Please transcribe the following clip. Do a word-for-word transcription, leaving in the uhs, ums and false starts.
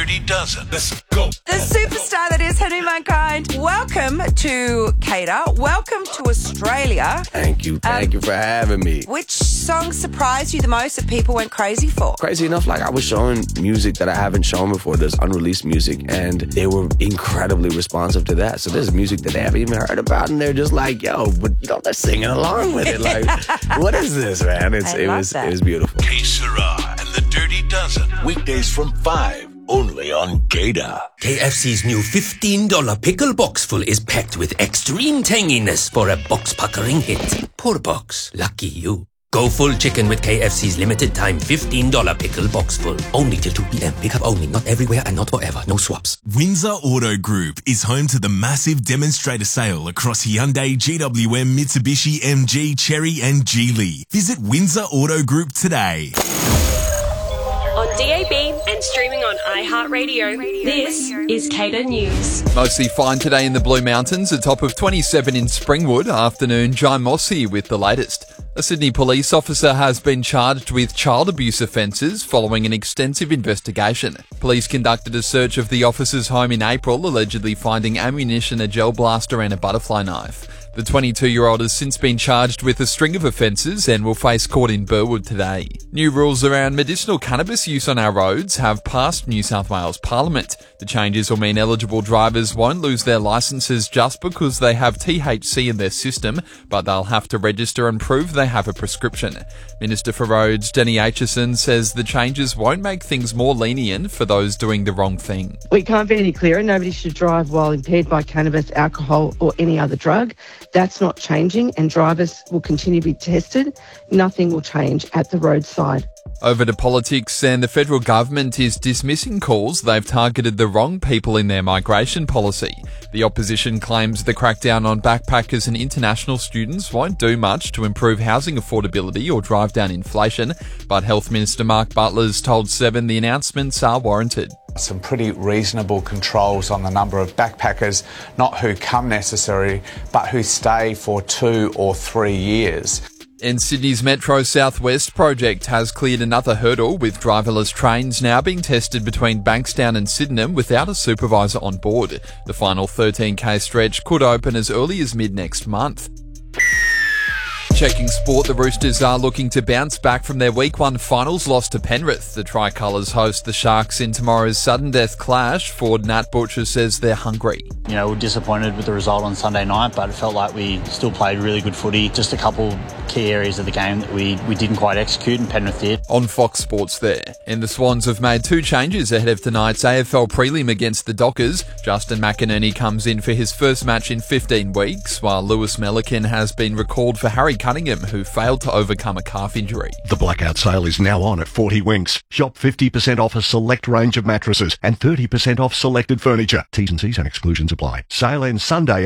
Dirty Dozen. Let's go. The superstar that is Henry Mankind. Welcome to Cater. Welcome to Australia. Thank you. Thank um, you for having me. Which song surprised you the most that people went crazy for? Crazy enough, like I was showing music that I haven't shown before. There's unreleased music, and they were incredibly responsive to that. So there's music that they haven't even heard about, and they're just like, yo, but you know, they're singing along with it. Like, what is this, man? It's, it was that. It was beautiful. Que Sera and the Dirty Dozen. Weekdays from five. Only on Gator. K F C's new fifteen dollar pickle box full is packed with extreme tanginess for a box-puckering hit. Poor box. Lucky you. Go full chicken with K F C's limited time fifteen dollar pickle box full. Only till two p.m. Pick up only. Not everywhere and not forever. No swaps. Windsor Auto Group is home to the massive demonstrator sale across Hyundai, G W M, Mitsubishi, M G, Chery and Geely. Visit Windsor Auto Group today. On D A B and streaming on iHeartRadio, this is Cater News. Mostly fine today in the Blue Mountains, a top of twenty-seven in Springwood. Afternoon, Jai Mossy with the latest. A Sydney police officer has been charged with child abuse offences following an extensive investigation. Police conducted a search of the officer's home in April, allegedly finding ammunition, a gel blaster and a butterfly knife. The twenty-two-year-old has since been charged with a string of offences and will face court in Burwood today. New rules around medicinal cannabis use on our roads have passed New South Wales Parliament. The changes will mean eligible drivers won't lose their licences just because they have T H C in their system, but they'll have to register and prove they have a prescription. Minister for Roads, Denny Aitchison, says the changes won't make things more lenient for those doing the wrong thing. We can't be any clearer. Nobody should drive while impaired by cannabis, alcohol or any other drug. That's not changing, and drivers will continue to be tested. Nothing will change at the roadside. Over to politics, and the federal government is dismissing calls they've targeted the wrong people in their migration policy. The opposition claims the crackdown on backpackers and international students won't do much to improve housing affordability or drive down inflation, but Health Minister Mark Butler's told Seven the announcements are warranted. Some pretty reasonable controls on the number of backpackers, not who come necessarily, but who stay for two or three years. And Sydney's Metro South West project has cleared another hurdle, with driverless trains now being tested between Bankstown and Sydenham without a supervisor on board. The final thirteen k stretch could open as early as mid-next month. Checking sport, the Roosters are looking to bounce back from their week one finals loss to Penrith. The Tricolours host the Sharks in tomorrow's sudden death clash. Forward Nat Butcher says they're hungry. You know, we're disappointed with the result on Sunday night, but it felt like we still played really good footy. Just a couple key areas of the game that we, we didn't quite execute, and Penrith did. On Fox Sports there. And the Swans have made two changes ahead of tonight's A F L prelim against the Dockers. Justin McInerney comes in for his first match in fifteen weeks, while Lewis Melican has been recalled for Harry Cunningham, who failed to overcome a calf injury. The blackout sale is now on at forty Winks. Shop fifty percent off a select range of mattresses and thirty percent off selected furniture. T's and C's and exclusions apply. Sale ends Sunday